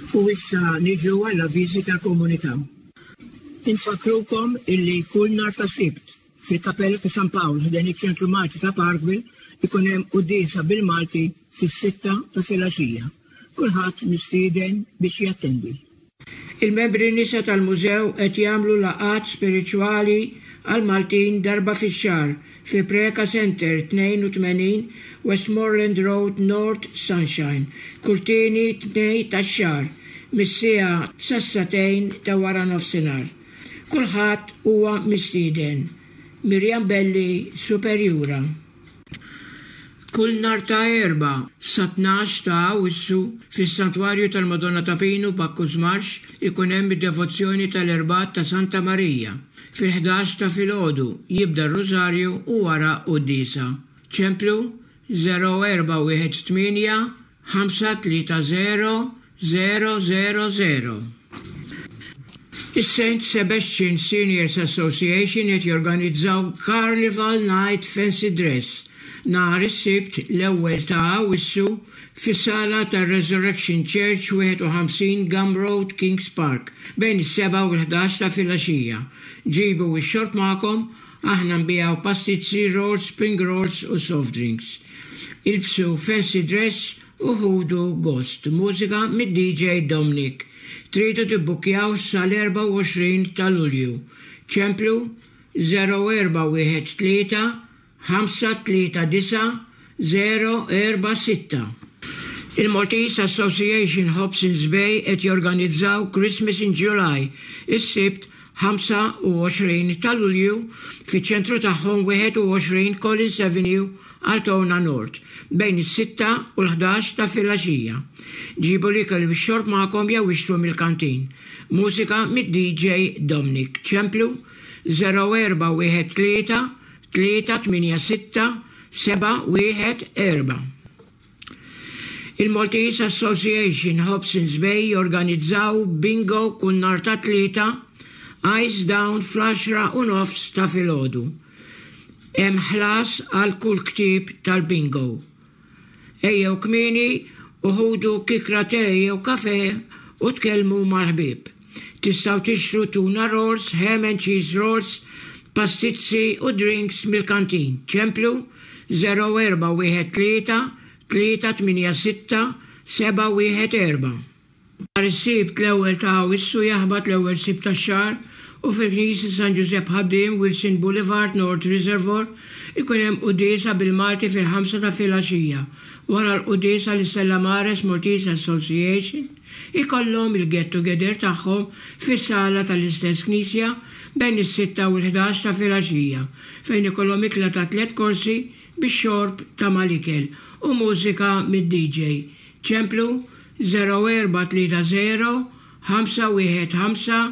U issa niġu għal avviżi tal-komunità. Infakrukom illi kull nhar ta' Sibt fil-Kappella ta' San Pawl ħdejn iċ-Ċentru Malti ta' Parkville ikun hemm qudiesa bil-Malti fis-6 ta' filgħaxija. Kulħadd mistieden biex jattendi. Il-membri nisa tal-mużew qed jagħmlu laqgħat spiriċwali għal Maltin darba fix-xahar fi Preka Center 82 Westmoreland Road North Sunshine, kull tieni tnej tax-xahar, mis-siegħa sas-satejn ta' wara nofsinhar. Kulħadd huwa mistieden. Mirjam Belli, Superjura. Kull nhar ta' Erba' sa 12 ta' Awwissu fis-Santwarju tal-Madonna ta' Pinu b'Akkuż Marx ikun hemm id-devozzjoni tal-Erbat ta' Santa Marija. Fil-11 ta' filgħodu jibda r-Rużarju u wara qudiesa. Ċemplu 0418 530 000. Is-St. Sebastian Seniors Association qed jorganizzaw Carnival Night Fancy Dress nhar is-Sibt l-ewwel ta' Awwissu fis-sala tar-Resurrection Church 51 Gum Road, Kings Park bejn is-7 u l-11 ta' filgħaxija. Ġibu x-xorb magħkom, aħna nbiegħu pastizzi, rolls, spring rolls u soft drinks. Ilbsu fancy dress u ħudu gost. Mużika mid-DJ Dominic. Tridu tibbukjaw sal-24 ta' Lulju. Ċemplu 0413 539 046. Il-Maltese Association Hobsons Bay qed jorganizzaw Christmas in July is-Sibt 25 ta' Lulju fiċ-ċentru tagħhom 21 Collins Avenue, Altona North, bejn is-6 u l-11 ta' filgħaxija. Ġibu l-ikel bix-xorb magħkom jew ixtru mill-kantin. Mużika mid-DJ Dominic. Ċemplu 0413 386 714. Il-Maltese Association Hobsons Bay jorganizzaw bingo kull nhar ta' tlieta, Ice Down fl-10 u nofs ta' filgħodu. Hemm ħlas għal kull ktieb tal-bingo. Ejjew kmieni u ħudu kikra te jew kafe u tkellmu mal-ħbieb. Tistgħu tixtru tuna rolls, ham and cheese rolls, pastizzi u drinks mill-kantin. Ċemplu 0413 386 714. Nhar is-Sibt l-ewwel ta' Awwissu jaħbad l-ewwel Sibt tax-xahar u fil-Knisja San Giuseppe Ħaddiem Wilson Boulevard North Reservoir ikun hemm qudiesa bil-Malti fil-5 ta' filgħaxija. Wara l-qudiesa l-Stella Maris Maltese Association ikollhom il-get together tagħhom fis-sala tal-istess Knisja bejn is-6 u l-11 ta' filgħaxija fejn ikollhom ikla ta' 3 korsi bix-xorb ta' mal-ikel u mużika mid-DJ. Ċemplu 0430 515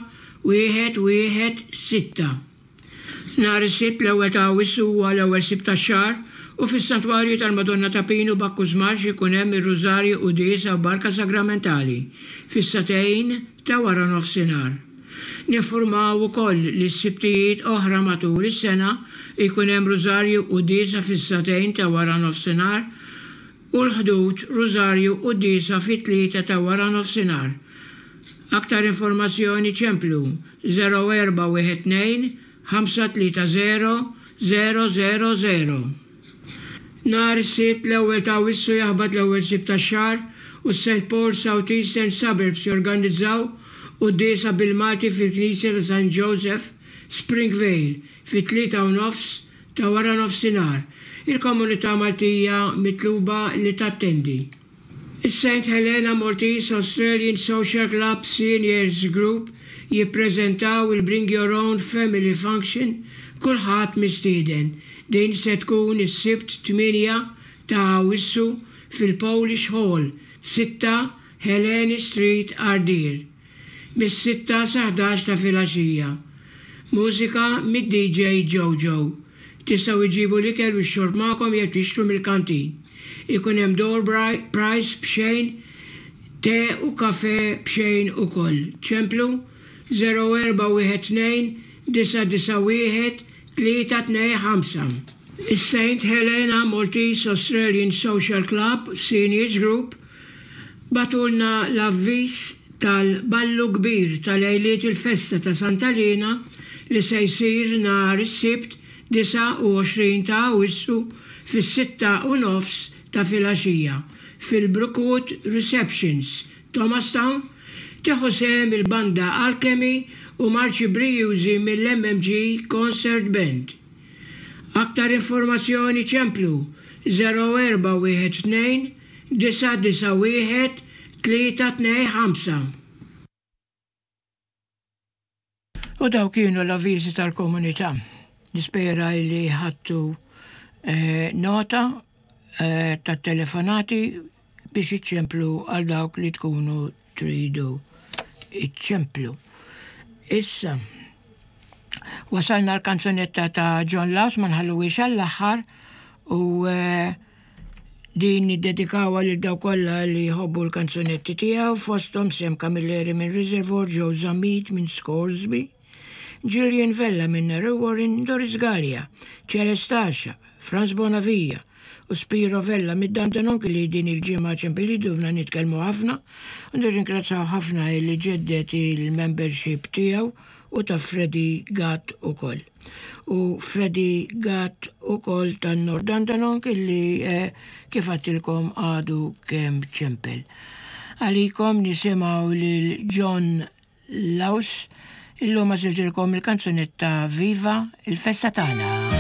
116. Nhar is-Sibt l-ewwel ta' Awwissu huwa l-ewwel Sibt tax-xahar u fis-Santwarju tal-Madonna ta' Pinu b'Akkuż Marx ikun hemm ir-Rużarju qudiesa u barka sagramentali fis-satejn ta' wara nofsinhar. Niffurmaw ukoll li s-sibtijiet oħra matul is-sena ikun hemm Rużarju qudiesa fis-satejn ta' wara nofsinhar u l-ħdud Rużarju qudiesa fit-3 ta' wara nofsinhar. Aktar informazzjoni ċemplu 0412 530 000. Nhar is-Sibt l-ewwel ta' Awwissu jaħbad l-ewwel Sibt tax-xahar u St. Paul South Eastern Suburbs jorganizzaw qudiesa bil-Malti fil-Knisja ta' St. Joseph Springvale fit-3 u nofs ta' wara nofsinhar. Il-komunità Maltija mitluba li tattendi. Is-St. Helena Maltese Australian Social Club Seniors Group jippreżentaw il-Bring Your Own Family Function kulħadd mistieden. Din se tkun is-Sibt 8 ta' Awwissu fil-Polish Hall, 6 Helena Street, Ardeer, mis-6 sa 11 ta' filgħaxija. Mużika mid-DJ Jojo. Tistgħu iġibu l-ikel u x-xorb magħkom jew tixtru mill-kantin. Ikun hemm door price b'xejn, te u kafe b'xejn ukoll. Ċemplu 0412 991 325. Is-St. Helena Maltese Australian Social Club Seniors Group batulna l-avviż tal-ballu kbir tal-lejliet il-festa ta' Sant'Alena li se jsir nhar is-Sibt 29 ta' Awwissu fis-6:30 ta' filgħaxija fil-Brookwood Receptions, Thomastown, tieħu sehem il-banda Alchemy u Marċi Brijużi mill-MMG Concert Band. Aktar informazzjoni ċemplu 0412 991 325. U daw kienu l-avviżi tal-komunità. Nispera li ħattu nota tat-telefonati biex iċċemplu għal dawk li tkunu tridu iċċemplu. Issa, wasalna l-kanzunetta ta' John Laws ma nħalluwiex għall-aħħar u din id-dedikawa li daw kollha li jħobbu l-kanzunetti tiegħu fosthom Sam Camilleri minn Reservoir, Joe Zamit minn Scoresby, Gillian Vella minn Narrow Warren, Doris Gallia, Celestascia, Franz Bonavia u Spiro Vella mid-Dandenonk li din il-ġimgħa ċempilidu bna nitkellmu ħafna u nirringrazzaw ħafna li ġeddet il-membership tiegħu u ta' Freddy Gatt ukoll. U Freddy Gatt ukoll tan-Nordandanonk illi kif għattilkom għadu kemm ċempel. Għalikom nisimgħu lil John Laws illum għażiltilkom il-kanzunetta Viva il-Festa tagħna.